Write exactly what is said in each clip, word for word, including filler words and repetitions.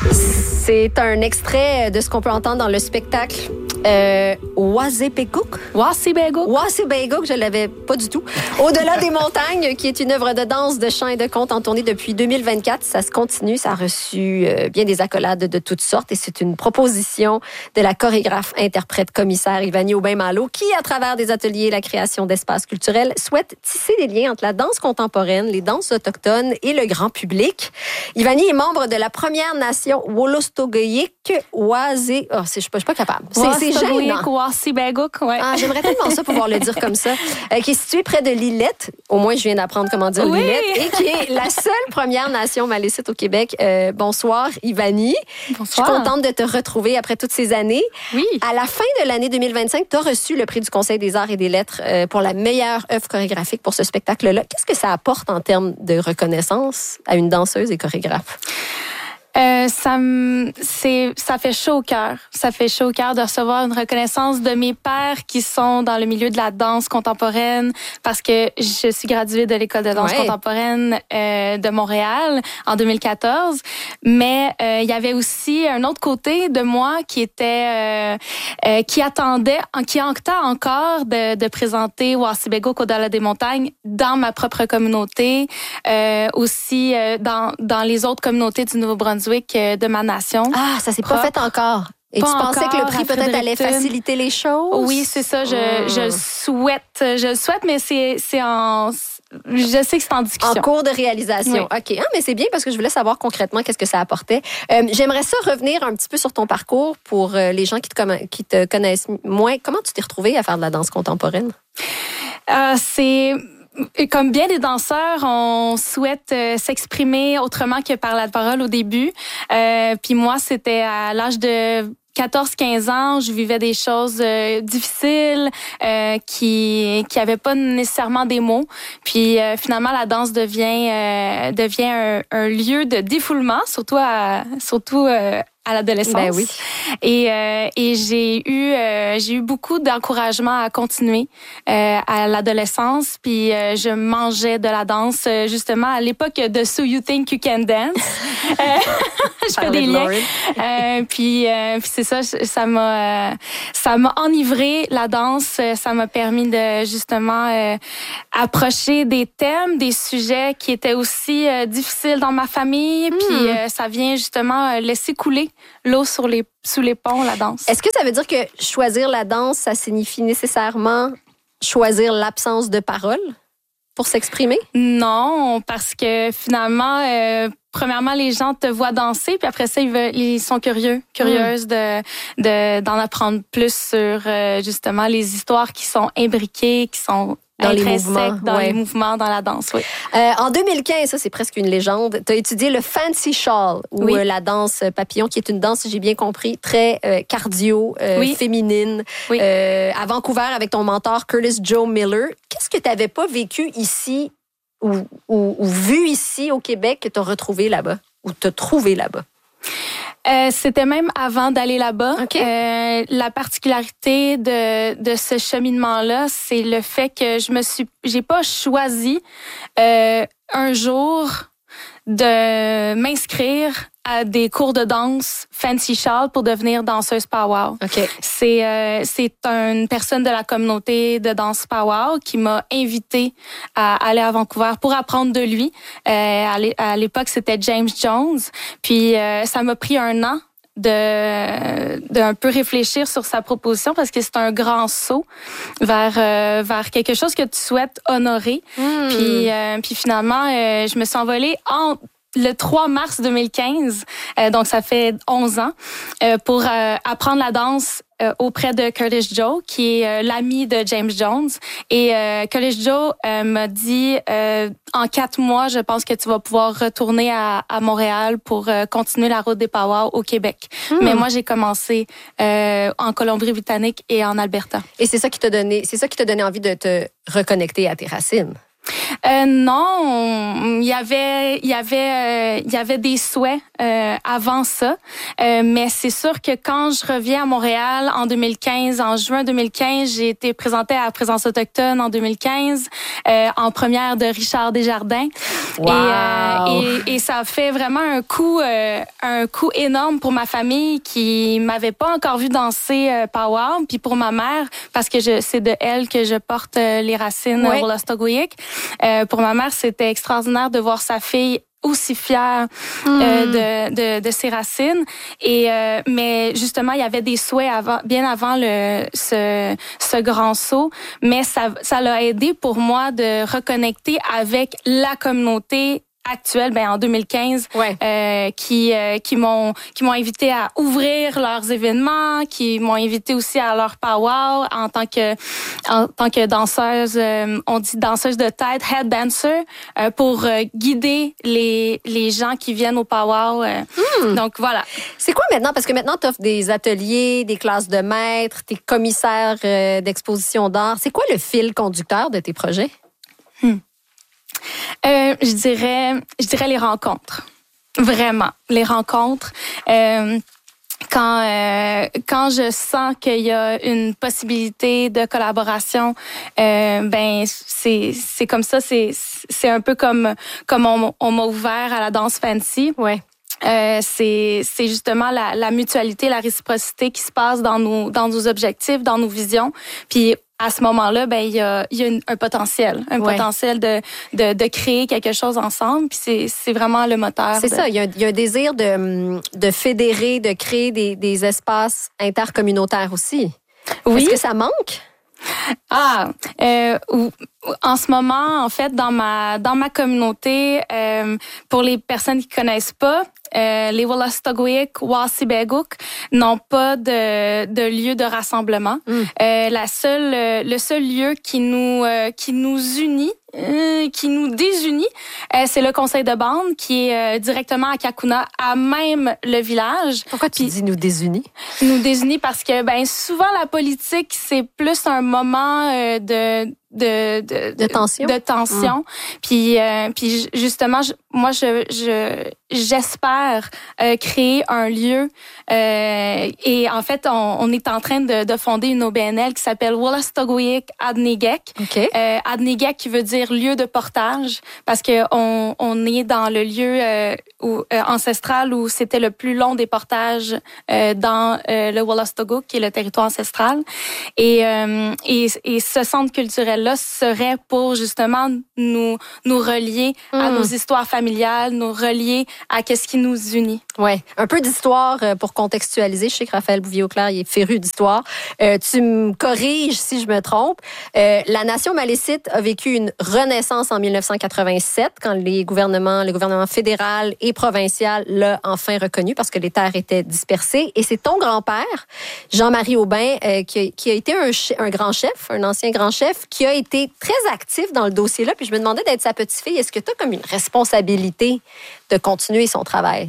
C'est un extrait de ce qu'on peut entendre dans le spectacle euh, Wasipeguk. Wasipeguk. Wasipeguk, je l'avais pas du tout. Au-delà des montagnes, qui est une œuvre de danse, de chant et de conte en tournée depuis deux mille vingt-quatre. Ça se continue, ça a reçu euh, bien des accolades de toutes sortes et c'est une proposition de la chorégraphe, interprète, commissaire Ivani Aubin-Malo qui, à travers des ateliers et la création d'espaces culturels, souhaite tisser des liens entre la danse contemporaine, les danses autochtones et le grand public. Ivani est membre de la Première Nation Wolastoqiyik Wasi... Oh, c'est, je ne suis pas capable. C'est, c'est gênant. Wasipeguk, ouais. Ah, j'aimerais tellement ça pouvoir le dire comme ça. Euh, qui est située près de Lillette. Au moins, je viens d'apprendre comment dire oui. Lillette. Et qui est la seule Première Nation malécite au Québec. Euh, bonsoir, Ivani. Bonsoir. Je suis contente de te retrouver après toutes ces années. Oui. À la fin de l'année deux mille vingt-cinq, tu as reçu le prix du Conseil des arts et des lettres euh, pour la meilleure œuvre chorégraphique pour ce spectacle-là. Qu'est-ce que ça apporte en termes de reconnaissance à une danseuse et chorégraphe? Euh, ça, c'est, ça fait chaud au cœur. Ça fait chaud au cœur de recevoir une reconnaissance de mes pairs qui sont dans le milieu de la danse contemporaine parce que je suis graduée de l'École de danse ouais. contemporaine euh, de Montréal en deux mille quatorze. Mais euh, il y avait aussi un autre côté de moi qui était, euh, euh, qui attendait, qui attend encore de, de présenter Wasipeguk au-delà des montagnes dans ma propre communauté, euh, aussi euh, dans, dans les autres communautés du Nouveau-Brunswick de ma nation. Ah, ça s'est pas fait encore. Et pas tu pensais que le prix peut-être allait Fredericton. faciliter les choses? Oui, c'est ça. Je, mmh. je souhaite, je le souhaite, mais c'est, c'est en, je sais que c'est en discussion. En cours de réalisation. Oui. OK. Ah, mais c'est bien parce que je voulais savoir concrètement qu'est-ce que ça apportait. Euh, j'aimerais ça revenir un petit peu sur ton parcours pour euh, les gens qui te, qui te connaissent moins. Comment tu t'es retrouvée à faire de la danse contemporaine? Euh, c'est... Comme bien des danseurs, on souhaite euh, s'exprimer autrement que par la parole au début. Euh, puis moi, c'était à l'âge de quatorze quinze ans, je vivais des choses euh, difficiles euh, qui qui avaient pas nécessairement des mots. Puis euh, finalement, la danse devient euh, devient un, un lieu de défoulement, surtout à surtout euh, à l'adolescence. Ben oui. Et euh, et j'ai eu euh, j'ai eu beaucoup d'encouragement à continuer euh, à l'adolescence. Puis euh, je mangeais de la danse euh, justement à l'époque de So You Think You Can Dance. euh, je fais des liens. Euh, puis euh, puis c'est ça, ça m'a euh, ça m'a enivré la danse. Ça m'a permis de justement euh, approcher des thèmes, des sujets qui étaient aussi euh, difficiles dans ma famille. Mm. Puis euh, ça vient justement laisser couler l'eau sur les, sous les ponts, la danse. Est-ce que ça veut dire que choisir la danse, ça signifie nécessairement choisir l'absence de parole pour s'exprimer? Non, parce que finalement, euh, premièrement, les gens te voient danser, puis après ça, ils, veulent, ils sont curieux, curieuses mmh. de, de, d'en apprendre plus sur euh, justement les histoires qui sont imbriquées, qui sont dans les mouvements, dans ouais. les mouvements, dans la danse, oui. Euh, en deux mille quinze, ça c'est presque une légende, tu as étudié le fancy shawl, ou oui. euh, la danse papillon, qui est une danse, si j'ai bien compris, très euh, cardio, euh, oui. féminine, oui. Euh, à Vancouver avec ton mentor Curtis Joe Miller. Qu'est-ce que tu n'avais pas vécu ici ou, ou, ou vu ici au Québec que tu as retrouvé là-bas, ou t'as trouvé là-bas? Euh, c'était même avant d'aller là-bas. Okay. Euh, la particularité de de ce cheminement-là, c'est le fait que je me suis, j'ai pas choisi euh, un jour de m'inscrire à des cours de danse fancy shawl pour devenir danseuse powwow. Okay. C'est euh, c'est une personne de la communauté de danse powwow qui m'a invitée à aller à Vancouver pour apprendre de lui. Euh, à l'époque, c'était James Jones. Puis euh, ça m'a pris un an de d'un peu réfléchir sur sa proposition parce que c'est un grand saut vers euh, vers quelque chose que tu souhaites honorer. Mm. Puis euh, puis finalement, euh, je me suis envolée en le trois mars deux mille quinze, euh, donc ça fait onze ans, euh, pour euh, apprendre la danse euh, auprès de Curtis Joe, qui est euh, l'ami de James Jones. Et euh, Curtis Joe euh, m'a dit, euh, en quatre mois, je pense que tu vas pouvoir retourner à, à Montréal pour euh, continuer la route des powwows au Québec. Mmh. Mais moi, j'ai commencé euh, en Colombie-Britannique et en Alberta. Et c'est ça qui t'a donné, c'est ça qui t'a donné envie de te reconnecter à tes racines. Euh, non, il y avait, il y avait, euh, il y avait des souhaits euh, avant ça, euh, mais c'est sûr que quand je reviens à Montréal en deux mille quinze, en juin deux mille quinze, j'ai été présentée à la Présence autochtone en deux mille quinze, euh, en première de Richard Desjardins, wow. et, euh, et et ça a fait vraiment un coup, euh, un coup énorme pour ma famille qui m'avait pas encore vu danser euh, powwow, puis pour ma mère parce que je, c'est de elle que je porte euh, les racines oui. Wolastoqiyik. Euh, pour ma mère, c'était extraordinaire de voir sa fille aussi fière euh, mm. de, de, de ses racines. Et euh, mais justement, il y avait des souhaits avant, bien avant le ce, ce grand saut. Mais ça, ça l'a aidé pour moi de reconnecter avec la communauté actuelle, ben en deux mille quinze, ouais. euh, qui euh, qui m'ont qui m'ont invité à ouvrir leurs événements, qui m'ont invité aussi à leur powwow en tant que en tant que danseuse, euh, on dit danseuse de tête, head dancer, euh, pour euh, guider les les gens qui viennent au powwow. Euh. Mm. Donc voilà. C'est quoi maintenant, parce que maintenant tu offres des ateliers, des classes de maîtres, t'es commissaire euh, d'exposition d'art. C'est quoi le fil conducteur de tes projets? Hmm. Euh, je dirais, je dirais les rencontres. Vraiment, les rencontres. Euh, quand euh, quand je sens qu'il y a une possibilité de collaboration, euh, ben c'est c'est comme ça. C'est c'est un peu comme comme on, on m'a ouvert à la danse fancy. Ouais. Euh, c'est c'est justement la, la mutualité, la réciprocité qui se passe dans nos dans nos objectifs, dans nos visions. Puis à ce moment-là, ben il y a il y a une, un potentiel, un ouais. potentiel de, de de créer quelque chose ensemble. Puis c'est c'est vraiment le moteur. C'est de... ça. Il y a il y a un désir de de fédérer, de créer des des espaces intercommunautaires aussi. Oui. Est-ce que ça manque? Ah, euh, en ce moment, en fait, dans ma dans ma communauté, euh, pour les personnes qui connaissent pas, euh, les Wolastoqiyik, Wasibeguk n'ont pas de de lieu de rassemblement. Mm. Euh, la seule, le seul lieu qui nous euh, qui nous unit, euh, qui nous désunit, euh, c'est le conseil de bande qui est euh, directement à Kakuna, à même le village. Pourquoi tu Puis, dis nous désunit? Nous désunit parce que ben souvent la politique c'est plus un moment euh, de de de, de tension de tension mmh. puis euh, puis justement je, moi je je j'espère euh, créer un lieu euh, et en fait on, on est en train de, de fonder une O B N L qui s'appelle Wolastoqiyik Adnigek. Okay. euh, Adnigek qui veut dire lieu de portage parce que on on est dans le lieu euh, où, euh, ancestral où c'était le plus long des portages euh, dans euh, le Wolastoqiyik qui est le territoire ancestral et euh, et et ce centre culturel là serait pour justement nous nous relier mmh. à nos histoires familiales, nous relier à qu'est-ce qui nous unit. Ouais, un peu d'histoire pour contextualiser. Je sais que Raphaël Bouvier-Auclair il est féru d'histoire. Euh, tu me corriges si je me trompe. Euh, la nation malécite a vécu une renaissance en dix-neuf cent quatre-vingt-sept quand les gouvernements, le gouvernement fédéral et provincial l'a enfin reconnu parce que les terres étaient dispersées. Et c'est ton grand-père, Jean-Marie Aubin, euh, qui, a, qui a été un, un grand chef, un ancien grand chef, qui a été très actif dans le dossier-là. Puis je me demandais d'être sa petite-fille. Est-ce que tu as comme une responsabilité de continuer son travail?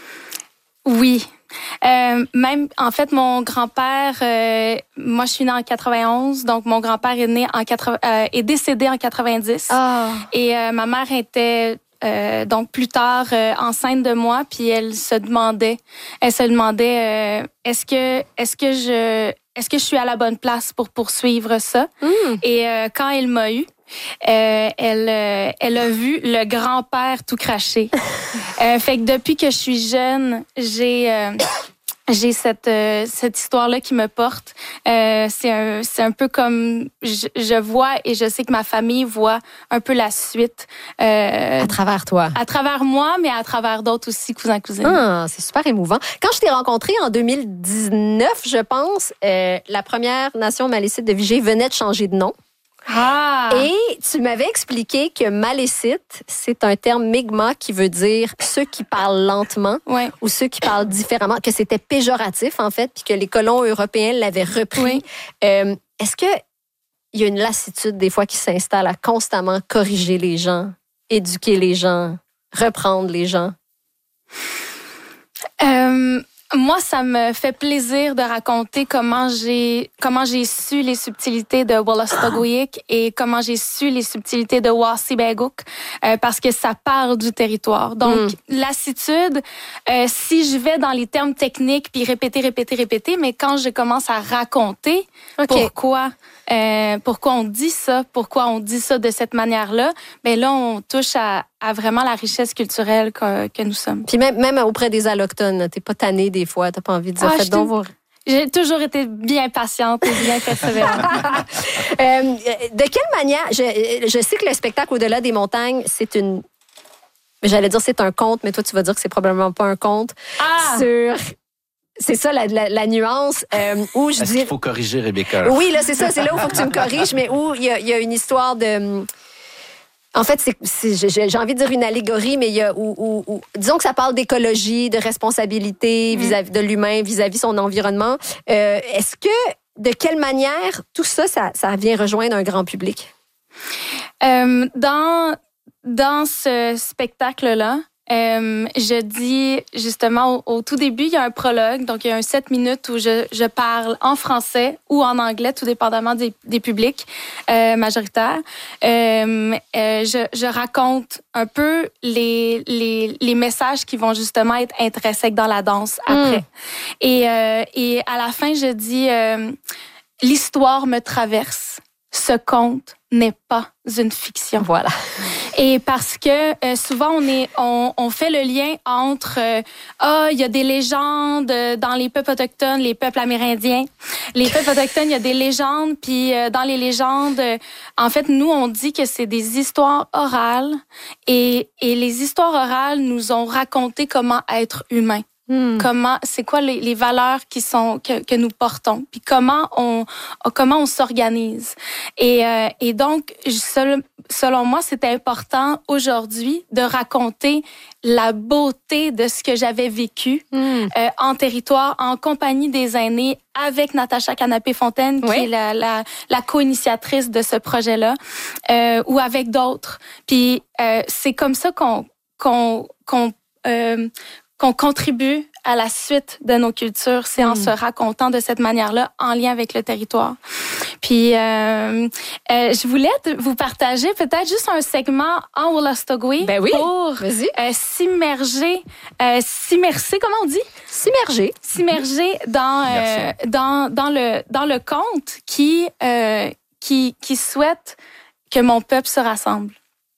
Oui. Euh, même, en fait, mon grand-père, euh, moi, je suis née en quatre-vingt-onze, donc mon grand-père est né en quatre-vingts, euh, est décédé en quatre-vingt-dix. Oh. Et euh, ma mère était euh, donc plus tard euh, enceinte de moi, puis elle se demandait, elle se demandait, euh, est-ce que, est-ce que je, est-ce que je suis à la bonne place pour poursuivre ça? Mm. Et euh, quand elle m'a eu, Euh, elle, euh, elle a vu le grand-père tout cracher. euh, fait que depuis que je suis jeune, j'ai euh, j'ai cette euh, cette histoire-là qui me porte. Euh, c'est un c'est un peu comme je, je vois et je sais que ma famille voit un peu la suite. Euh, à travers toi. À travers moi, mais à travers d'autres aussi, cousins, cousines. Ah, c'est super émouvant. Quand je t'ai rencontrée en deux mille dix-neuf, je pense, euh, la première nation malécite de Viger venait de changer de nom. Ah. Et tu m'avais expliqué que malécite, c'est un terme mi'kmaq qui veut dire ceux qui parlent lentement ouais. ou ceux qui parlent différemment, que c'était péjoratif en fait, puis que les colons européens l'avaient repris. Oui. Euh, est-ce que il y a une lassitude des fois qui s'installe à constamment corriger les gens, éduquer les gens, reprendre les gens? Euh, Moi, ça me fait plaisir de raconter comment j'ai comment j'ai su les subtilités de Wolastoqiyik et comment j'ai su les subtilités de Wassybeguk euh, parce que ça part du territoire. Donc, mm. lassitude, euh, si je vais dans les termes techniques puis répéter, répéter, répéter, mais quand je commence à raconter okay. pourquoi euh, pourquoi on dit ça, pourquoi on dit ça de cette manière-là, ben là, on touche à, à vraiment la richesse culturelle que, que nous sommes. Puis même, même auprès des allochtones, t'es pas tannée des fois, t'as pas envie de dire, ah, faites donc vos... J'ai toujours été bien patiente et bien persévérante. euh, de quelle manière, je, je sais que le spectacle Au-delà des montagnes, c'est une... J'allais dire c'est un conte, mais toi, tu vas dire que c'est probablement pas un conte. Ah! Sur... C'est ça la, la, la nuance euh, où je Est-ce dis... qu'il faut corriger, Rebecca? Oui, là, c'est ça. C'est là où il faut que tu me corriges, mais où il y a, il y a une histoire de... En fait, c'est, c'est, j'ai envie de dire une allégorie, mais il y a... Où, où, où, disons que ça parle d'écologie, de responsabilité mmh. vis-à-vis de l'humain, vis-à-vis son environnement. Euh, est-ce que, de quelle manière, tout ça, ça, ça vient rejoindre un grand public? Euh, dans, dans ce spectacle-là, Euh, je dis justement au, au tout début, il y a un prologue, donc il y a un sept minutes où je, je parle en français ou en anglais, tout dépendamment des, des publics euh, majoritaires. Euh, euh, je, je raconte un peu les, les, les messages qui vont justement être intrinsèques dans la danse après. Mm. Et, euh, et à la fin, je dis euh, l'histoire me traverse. Ce conte n'est pas une fiction. Voilà. Et parce que euh, souvent on est on, on fait le lien entre ah euh, il y a des légendes dans les peuples autochtones, les peuples amérindiens, les peuples autochtones, il y a des légendes, puis euh, dans les légendes euh, en fait nous on dit que c'est des histoires orales et et les histoires orales nous ont raconté comment être humain. Hmm. Comment, c'est quoi les, les valeurs qui sont que, que nous portons, puis comment on comment on s'organise. Et euh, et donc selon, selon moi, c'était important aujourd'hui de raconter la beauté de ce que j'avais vécu hmm. euh, en territoire, en compagnie des aînés, avec Natacha Canapé-Fontaine, qui oui. est la, la, la co-initiatrice de ce projet-là, euh, ou avec d'autres. Puis euh, c'est comme ça qu'on qu'on qu'on euh, qu'on contribue à la suite de nos cultures, c'est en mmh. se racontant de cette manière-là, en lien avec le territoire. Puis, euh, euh, je voulais vous partager peut-être juste un segment en Wolastoqiyik ben oui. pour euh, s'immerger, euh, s'immerser, comment on dit? S'immerger. S'immerger dans, euh, dans, dans, le, dans le conte qui, euh, qui, qui souhaite que mon peuple se rassemble.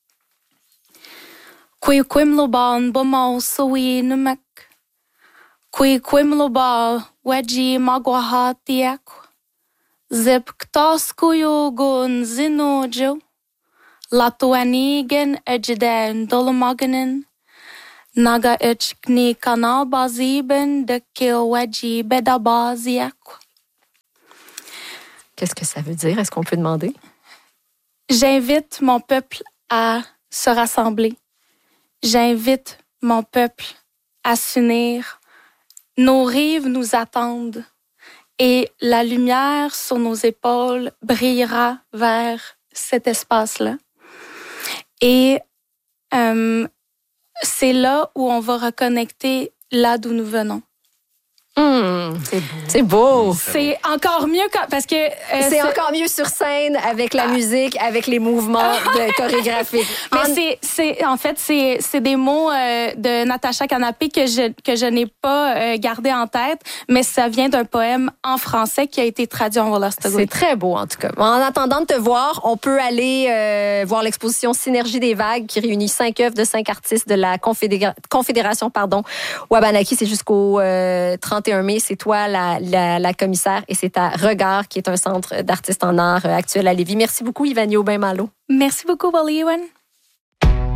Kui kwimloban bomau sawi numek. Kui kwimloba waji magwahatiak. Zip ktaskuyo gun zinojo. Latuanigen ejden dolomaganen. Naga echkni kanabaziben de kil waji bedabaziak. Qu'est-ce que ça veut dire? Est-ce qu'on peut demander? J'invite mon peuple à se rassembler. J'invite mon peuple à s'unir. Nos rives nous attendent et la lumière sur nos épaules brillera vers cet espace-là. Et euh, c'est là où on va reconnecter là d'où nous venons. Mmh, c'est beau. C'est beau. C'est encore mieux quand, parce que... Euh, c'est, c'est encore mieux sur scène, avec la musique, avec les mouvements de chorégraphiques. Mais en... c'est, c'est, en fait, c'est, c'est des mots euh, de Natacha Canapé que je, que je n'ai pas euh, gardé en tête, mais ça vient d'un poème en français qui a été traduit en Wolastoqiyik. C'est très beau, en tout cas. En attendant de te voir, on peut aller euh, voir l'exposition Synergie des vagues qui réunit cinq œuvres de cinq artistes de la Confédéra- Confédération pardon, Wabanaki. C'est jusqu'au euh, trente et un mai. C'est toi, la, la, la commissaire, et c'est à Regard, qui est un centre d'artistes en art actuel à Lévis. Merci beaucoup, Ivanie Aubin-Malo. Merci beaucoup, Wally Ewan.